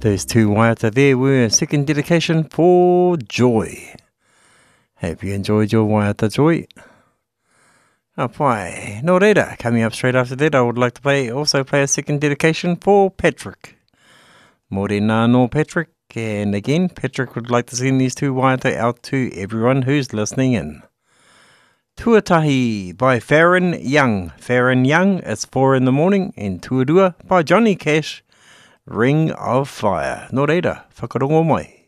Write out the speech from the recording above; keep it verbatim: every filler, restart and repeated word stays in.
Those two waiata there were a second dedication for Joy. Hope you enjoyed your waiata, Joy. Oh, pai. No reira. Coming up straight after that, I would like to play also play a second dedication for Patrick. Morena no Patrick. And again, Patrick would like to send these two waiata out to everyone who's listening in. Tuatahi by Farron Young. Farron Young, it's four in the morning. And Tuadua by Johnny Cash, Ring of Fire. No reira, whakarongo mai.